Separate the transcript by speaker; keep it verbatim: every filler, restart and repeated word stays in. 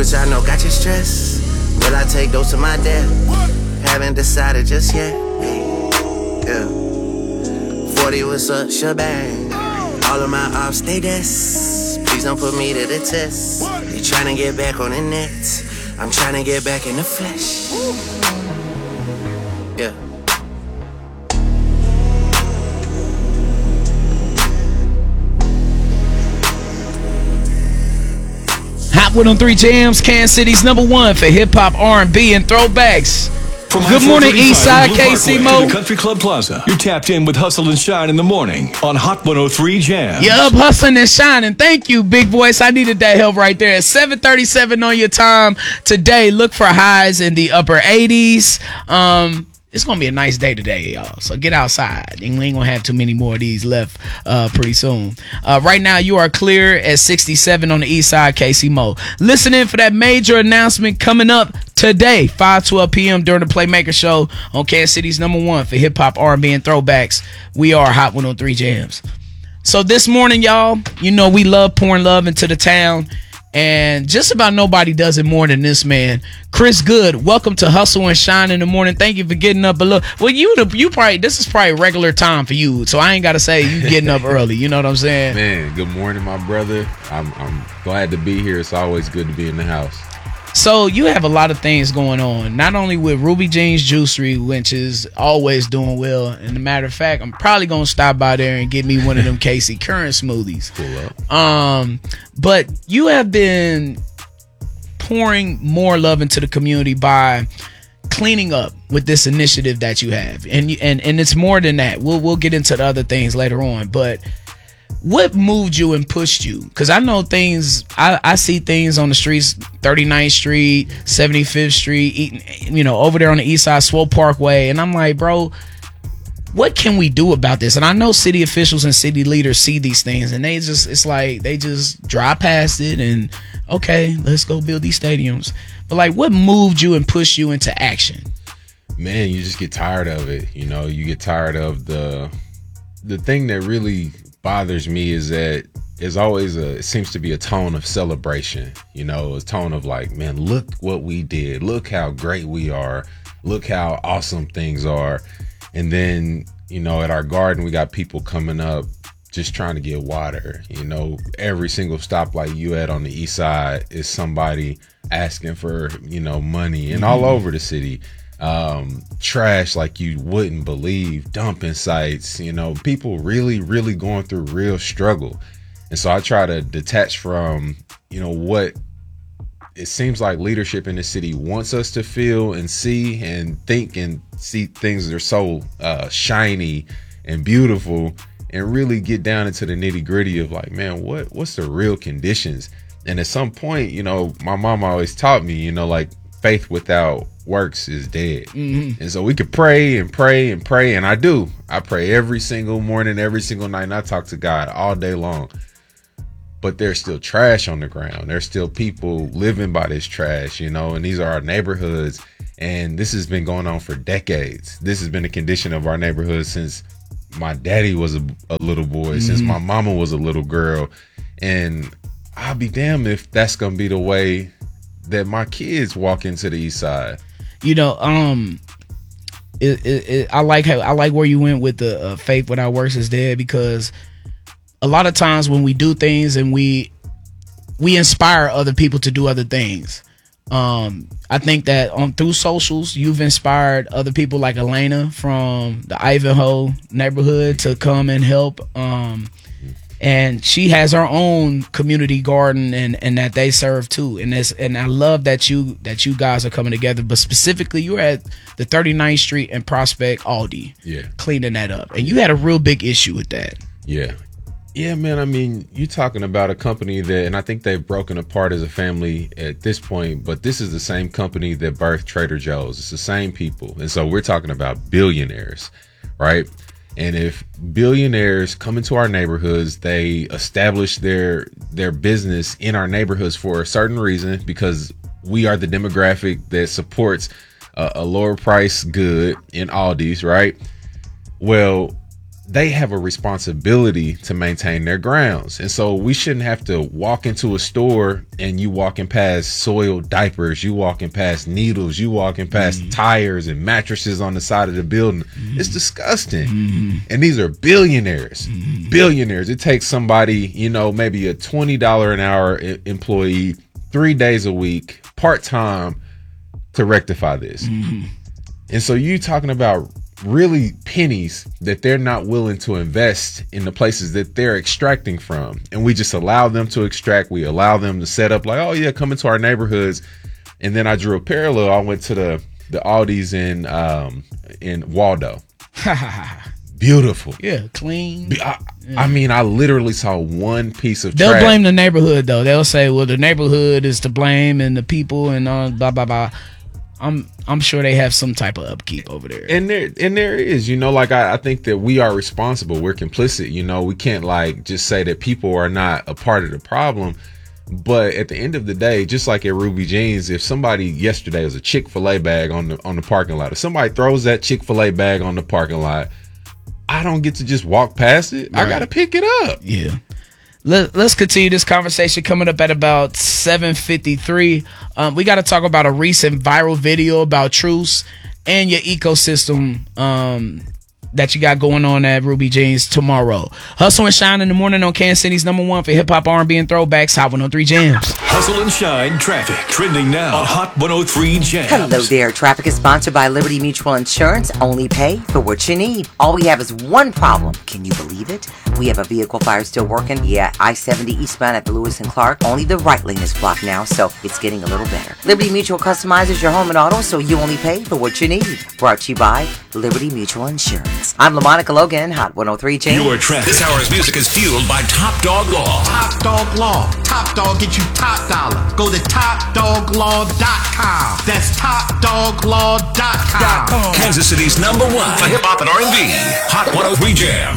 Speaker 1: secrets I know got you stressed. Will I take those to my death? Haven't decided just yet. Yeah. forty, what's up, shebang? All of my ops, they desk. Please don't put me to the test. They tryna get back on the net. I'm tryna get back in the flesh. Yeah.
Speaker 2: Hot one oh three Jams, Kansas City's number one for hip hop, R and B, and throwbacks. From Good morning, Eastside, K C Mo.
Speaker 3: Country Club Plaza. You're tapped in with Hustle and Shine in the morning on Hot one oh three Jams.
Speaker 2: Yup, hustling and shining. Thank you, big voice. I needed that help right there. At seven thirty-seven on your time today. Look for highs in the upper eighties. Um... It's going to be a nice day today, y'all. So get outside. We ain't going to have too many more of these left uh, pretty soon. Uh, right now, you are clear at sixty-seven on the east side, K C Mo. Listen in for that major announcement coming up today, five twelve p.m. during the Playmaker Show on Kansas City's number one for hip-hop, R and B, and throwbacks. We are Hot one oh three Jams. So this morning, y'all, you know we love pouring love into the town. And just about nobody does it more than this man, Chris Good. Welcome to Hustle and Shine in the morning. Thank you for getting up a little. Well, you you probably this is probably regular time for you, so I ain't gotta say you getting up early. You know what I'm saying?
Speaker 4: Man, good morning, my brother. I'm I'm glad to be here. It's always good to be in the house.
Speaker 2: So you have a lot of things going on, not only with Ruby Jean's Juicery, which is always doing well. And a matter of fact, I'm probably gonna stop by there and get me one of them Casey Current smoothies.
Speaker 4: Cool up.
Speaker 2: Um, but you have been pouring more love into the community by cleaning up with this initiative that you have, and you, and and it's more than that. We'll we'll get into the other things later on, but. What moved you and pushed you? Because I know things, I, I see things on the streets, thirty-ninth Street, seventy-fifth Street, eating, you know, over there on the east side, Swope Parkway. And I'm like, bro, what can we do about this? And I know city officials and city leaders see these things and they just, it's like, they just drive past it and, okay, let's go build these stadiums. But like, what moved you and pushed you into action?
Speaker 4: Man, you just get tired of it. You know, you get tired of the, the thing that really bothers me is that there's always a it seems to be a tone of celebration, you know, a tone of like, man, look what we did, look how great we are, look how awesome things are. And then, you know, at our garden we got people coming up just trying to get water. You know, every single stoplight you at on the east side is somebody asking for, you know, money. And all over the city, um trash like you wouldn't believe, dumping sites, you know, people really really going through real struggle. And so I try to detach from, you know, what it seems like leadership in the city wants us to feel and see and think and see things that are so uh shiny and beautiful, and really get down into the nitty gritty of like, man, what what's the real conditions. And at some point, you know, my mom always taught me, you know, like faith without works is dead. Mm-hmm. And so we could pray and pray and pray, and I do. I pray every single morning, every single night, and I talk to God all day long. But there's still trash on the ground. There's still people living by this trash, you know, and these are our neighborhoods. And this has been going on for decades. This has been the condition of our neighborhood since my daddy was a, a little boy, mm-hmm. since my mama was a little girl. And I'll be damned if that's going to be the way that my kids walk into the east side. You know, um,
Speaker 2: it, it, it, I like how I like where you went with the uh, faith without works is dead, because a lot of times when we do things and we we inspire other people to do other things. Um, I think that on through socials, you've inspired other people like Elena from the Ivanhoe neighborhood to come and help. Um, And she has her own community garden and, and that they serve too. And this, and I love that you that you guys are coming together. But specifically, you're at the thirty-ninth Street and Prospect Aldi,
Speaker 4: yeah, cleaning
Speaker 2: that up. And you had a real big issue with that.
Speaker 4: Yeah. Yeah, man. I mean, you're talking about a company that, and I think they've broken apart as a family at this point, but this is the same company that birthed Trader Joe's. It's the same people. And so we're talking about billionaires, right? And if billionaires come into our neighborhoods, they establish their their business in our neighborhoods for a certain reason, because we are the demographic that supports a, a lower price good in Aldi's, right? Well, they have a responsibility to maintain their grounds. And so we shouldn't have to walk into a store and you walking past soiled diapers, you walking past needles, you walking past mm-hmm. tires and mattresses on the side of the building. Mm-hmm. It's disgusting. Mm-hmm. And these are billionaires, mm-hmm. billionaires. It takes somebody, you know, maybe a twenty dollars an hour I- employee, three days a week, part-time to rectify this. Mm-hmm. And so you talking about really pennies that they're not willing to invest in the places that they're extracting from, and we just allow them to extract. We allow them to set up like, oh yeah, come into our neighborhoods. And then I drew a parallel. I went to the the Aldi's in um in Waldo. Beautiful,
Speaker 2: yeah, clean.
Speaker 4: I, yeah. I mean, I literally saw one piece of
Speaker 2: they'll
Speaker 4: trash.
Speaker 2: blame the neighborhood though. They'll say, well, the neighborhood is to blame and the people and uh, blah blah blah. I'm I'm sure they have some type of upkeep over there.
Speaker 4: And there and there is, you know, like I, I think that we are responsible. We're complicit. You know, we can't like just say that people are not a part of the problem. But at the end of the day, just like at Ruby Jeans, if somebody yesterday was a Chick-fil-A bag on the on the parking lot, if somebody throws that Chick-fil-A bag on the parking lot, I don't get to just walk past it. Right. I gotta pick it up.
Speaker 2: Yeah. Let, let's continue this conversation coming up at about seven fifty-three. Um, we got to talk about a recent viral video about Truce and your ecosystem um, that you got going on at Ruby Jeans tomorrow. Hustle and Shine in the morning on Kansas City's number one for hip hop, R and B, and throwbacks. Hot one oh three Jams.
Speaker 3: Hustle and Shine traffic trending now on Hot one oh three Jams.
Speaker 5: Hello there. Traffic is sponsored by Liberty Mutual Insurance. Only pay for what you need. All we have is one problem. Can you believe it? We have a vehicle fire still working. Yeah, I seventy eastbound at the Lewis and Clark. Only the right lane is blocked now, so it's getting a little better. Liberty Mutual customizes your home and auto, so you only pay for what you need. Brought to you by Liberty Mutual Insurance. I'm LaMonica Logan, Hot one oh three Jams.
Speaker 3: Your traffic. This hour's music is fueled by Top Dog Law.
Speaker 6: Top Dog Law. Top Dog get you top dollar. Go to top dog law dot com. That's top dog law dot com.
Speaker 3: Kansas City's number one for hip hop and R and B. Hot one oh three Jam.